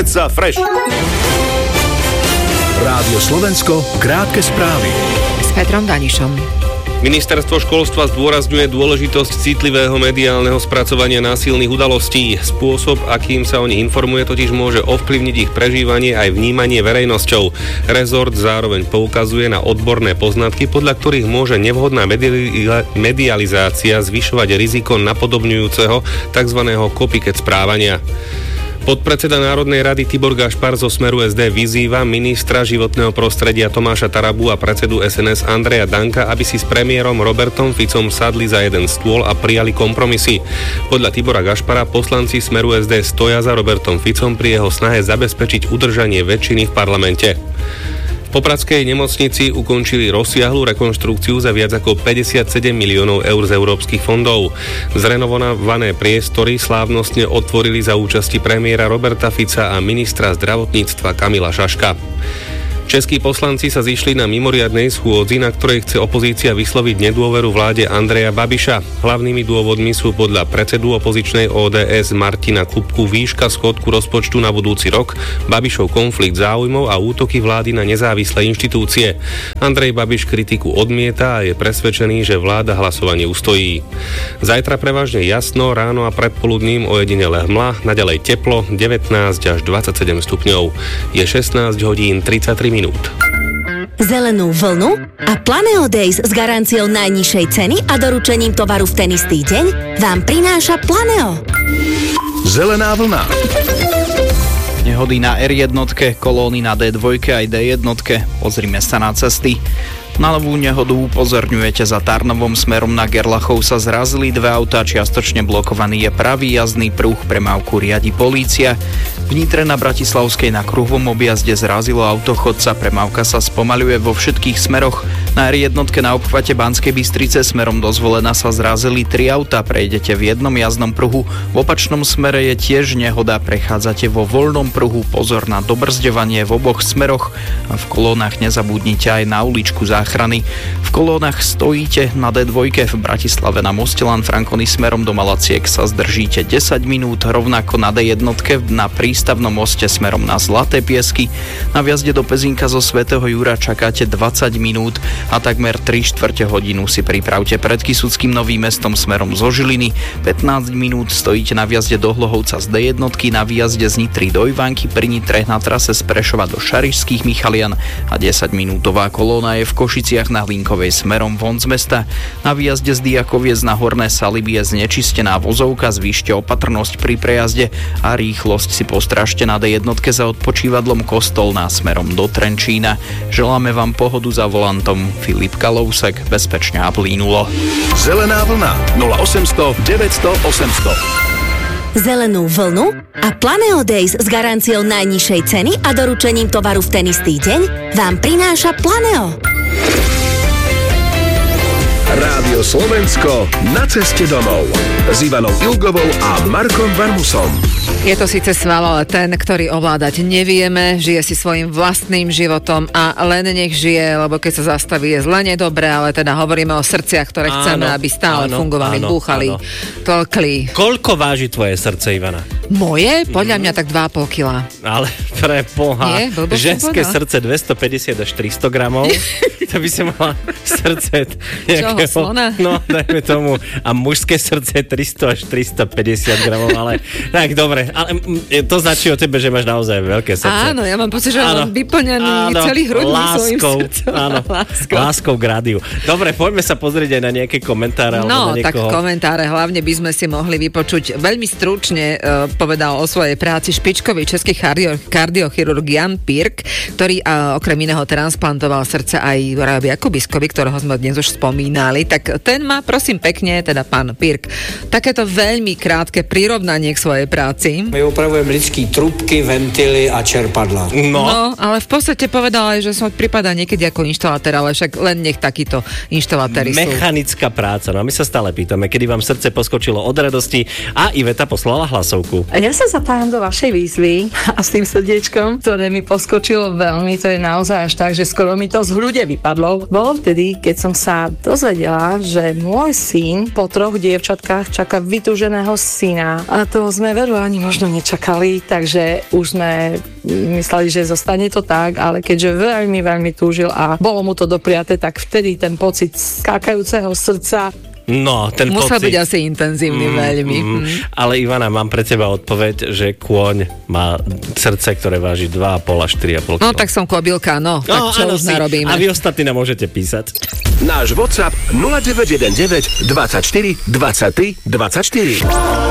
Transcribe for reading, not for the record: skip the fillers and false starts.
Predsa Fresh. Rádio Slovensko, krátke správy. S Petrom Danišom. Ministerstvo školstva zdôrazňuje dôležitosť citlivého mediálneho spracovania násilných udalostí. Spôsob, akým sa o nich informuje, totiž môže ovplyvniť ich prežívanie aj vnímanie verejnosťou. Rezort zároveň poukazuje na odborné poznatky, podľa ktorých môže nevhodná medializácia zvyšovať riziko napodobňujúceho tzv. Copycat správania. Podpredseda Národnej rady Tibor Gašpar zo Smeru SD vyzýva ministra životného prostredia Tomáša Tarabu a predsedu SNS Andreja Danka, aby si s premiérom Robertom Ficom sadli za jeden stôl a prijali kompromisy. Podľa Tibora Gašpara poslanci Smeru SD stoja za Robertom Ficom pri jeho snahe zabezpečiť udržanie väčšiny v parlamente. V popradskej nemocnici ukončili rozsiahlu rekonštrukciu za viac ako 57 miliónov eur z európskych fondov. Zrenovované priestory slávnostne otvorili za účasti premiéra Roberta Fica a ministra zdravotníctva Kamila Šaška. Českí poslanci sa zišli na mimoriadnej schôdzi, na ktorej chce opozícia vysloviť nedôveru vláde Andreja Babiša. Hlavnými dôvodmi sú podľa predsedu opozičnej ODS Martina Kupku výška schodku rozpočtu na budúci rok, Babišov konflikt záujmov a útoky vlády na nezávislé inštitúcie. Andrej Babiš kritiku odmieta a je presvedčený, že vláda hlasovanie ustojí. Zajtra prevažne jasno, ráno a predpoludním ojedinele hmla, naďalej teplo 19 až 27 stupňov. Je 16 hodín 33 minút. Zelenú vlnu a Planeo Days s garanciou najnižšej ceny a doručením tovaru v ten istý deň vám prináša Planeo. Zelená vlna. Nehody na R1, kolóny na D2 aj D1. Pozrime sa na cesty. Na ľavú nehodu upozorňujete, za Tarnovom smerom na Gerlachov sa zrazili dve autá, čiastočne blokovaný je pravý jazdný pruh, premávku riadi polícia. V Nitre na Bratislavskej na kruhovom objazde zrazilo auto chodca, premávka sa spomaľuje vo všetkých smeroch. Na R1 na obchvate Banskej Bystrice smerom do Zvolena sa zrazili 3 autá, prejdete v jednom jazdnom pruhu. V opačnom smere je tiež nehoda, prechádzate vo voľnom pruhu, pozor na dobrzďovanie v oboch smeroch. V kolónach nezabudnite aj na uličku záchrany. V kolónach stojíte na D2 v Bratislave na moste Lanfranconi smerom do Malaciek sa zdržíte 10 minút, rovnako na D1 na prístavnom moste smerom na Zlaté Piesky. Na vjazde do Pezínka zo Svätého Jura čakáte 20 minút a takmer 3/4 hodinu si pripravte pred Kysuckým Novým Mestom smerom zo Žiliny. 15 minút stojíte na vjazde do Hlohovca z D1, na výjazde z Nitry do Ivánky pri Nitre, na trase z Prešova do Šarišských Michalian a 10-minútová kolóna je v Košiciach na Hlinkovej smerom von z mesta. Na výjazde z Diakoviec na Horné Saliby je znečistená vozovka, zvýšte opatrnosť pri prejazde a rýchlosť si postražte na D1 za odpočívadlom Kostolná smerom do Trenčína. Želáme vám pohodu za volantom. Filip Kalousek, bezpečne a plynulo. Zelená vlna 0800 900 800. Zelenú vlnu a Planeo Days s garanciou najnižšej ceny a doručením tovaru v ten istý deň vám prináša Planeo. Rádio Slovensko na ceste domov s Ivanou Ilgovou a Markom Varmusom. Je to síce sval, ale ten, ktorý ovládať nevieme, žije si svojím vlastným životom a len nech žije, lebo keď sa zastaví, je zle nedobre, ale teda hovoríme o srdciach, ktoré chceme, aby stále fungovali, búchali, tlkli. Koľko váži tvoje srdce, Ivana? Moje? Podľa mňa tak 2,5 kila. Ale pre Boha, ženské srdce 250 až 300 gramov, to by si mala srdce nejakého... Čoho, slona? No, dajme tomu. A mužské srdce 300 až 350 gramov, ale tak dobre. Ale to značí o tebe, že máš naozaj veľké srdce. Áno, ja mám pocit, že mám vyplňaný celý hrudník svojím srdcom. Áno, láskou k rádiu. Dobre, poďme sa pozrieť aj na nejaké komentáre. No, na tak komentáre hlavne by sme si mohli vypočuť. Veľmi stručne povedal o svojej práci špičkový český kardiochirurg Jan Pirk, ktorý okrem iného transplantoval srdce aj Rajovi Jakubiskovi, ktorého sme dnes už spomínali. Tak ten má, prosím pekne, teda pán Pirk, takéto veľmi krátke prirovnanie k svojej práci. My opravujeme lidský trubky, ventily a čerpadla. No, ale v podstate povedal aj, že som pripadá niekedy ako inštalatér, ale však len nech takíto inštalatéri sú. Mechanická práca. No a my sa stále pýtame, kedy vám srdce poskočilo od radosti a Iveta poslala hlasovku. Ja sa zapájam do vašej výzvy a s tým srdiečkom, ktoré mi poskočilo veľmi, to je naozaj až tak, že skoro mi to z hrude vypadlo. Bolo vtedy, keď som sa dozvedela, že môj syn po 3 dievčatkách čaká vytúženého syna. A to sme veru ani možno nečakali, takže už sme mysleli, že zostane to tak, ale keďže veľmi, veľmi túžil a bolo mu to dopriate, tak vtedy ten pocit skákajúceho srdca No, ten musel pocit. byť asi intenzívny veľmi. Ale Ivana, mám pre teba odpoveď, že kôň má srdce, ktoré váži 2,5 až 4,5 kg. No tak som kobylka, no. Tak čo už narobíme? A vy ostatní nám môžete písať. Náš WhatsApp 0919 24 23 24.